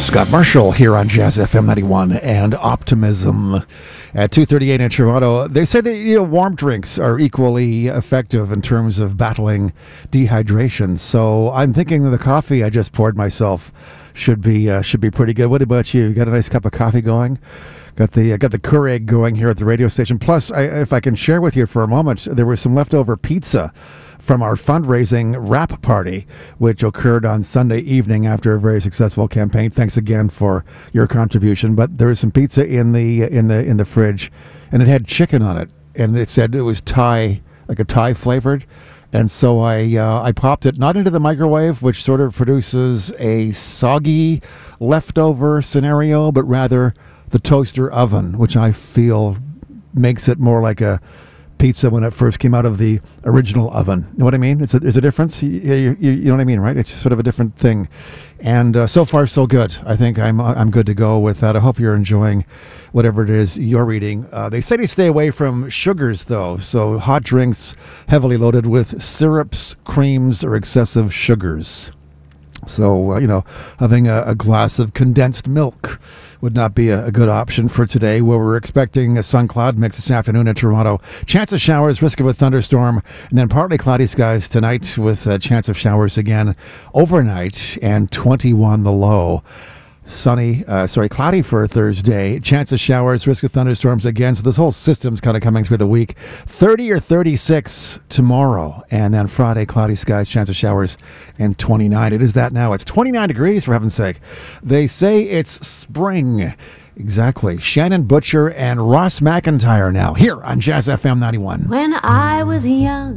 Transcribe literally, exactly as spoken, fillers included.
Scott Marshall here on Jazz F M ninety-one and Optimism at two thirty-eight in Toronto. They say that, you know, warm drinks are equally effective in terms of battling dehydration. So I'm thinking that the coffee I just poured myself should be uh, should be pretty good. What about you? You got a nice cup of coffee going? Got the uh, got the Keurig going here at the radio station. Plus, I, if I can share with you for a moment, there was some leftover pizza from our fundraising wrap party, which occurred on Sunday evening after a very successful campaign. Thanks again for your contribution. But there was some pizza in the in the in the fridge, and it had chicken on it, and it said it was Thai, like a Thai flavored. And so I uh, I popped it not into the microwave, which sort of produces a soggy leftover scenario, but rather the toaster oven, which I feel makes it more like a pizza when it first came out of the original oven. You know what I mean? It's a, there's a difference. You, you, you know what I mean, right? It's sort of a different thing. And uh, so far, so good. I think I'm I'm good to go with that. I hope you're enjoying whatever it is you're eating. Uh, they say to stay away from sugars, though. So hot drinks heavily loaded with syrups, creams, or excessive sugars. So, uh, you know, having a, a glass of condensed milk would not be a, a good option for today, where we're expecting a sun cloud mix this afternoon in Toronto. Chance of showers, risk of a thunderstorm, and then partly cloudy skies tonight with a chance of showers again overnight, and twenty-one the low. Sunny, uh, sorry, cloudy for Thursday. Chance of showers, risk of thunderstorms again. So this whole system's kind of coming through the week. thirty or thirty-six tomorrow. And then Friday, cloudy skies, chance of showers, and twenty-nine. It is that now. It's twenty-nine degrees, for heaven's sake. They say it's spring. Exactly. Shannon Butcher and Ross McIntyre now, here on Jazz F M ninety-one. When I was young,